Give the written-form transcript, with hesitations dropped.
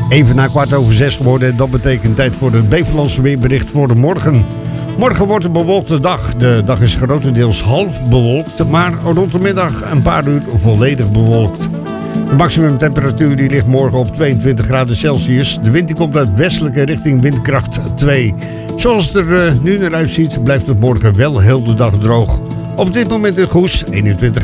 Even na 5:15 geworden. En dat betekent tijd voor het Beverlandse weerbericht voor de morgen. Morgen wordt een bewolkte dag. De dag is grotendeels half bewolkt, maar rond de middag een paar uur volledig bewolkt. De maximumtemperatuur die ligt morgen op 22 graden Celsius. De wind die komt uit westelijke richting, windkracht 2. Zoals het er nu naar uitziet, blijft het morgen wel heel de dag droog. Op dit moment in Goes 21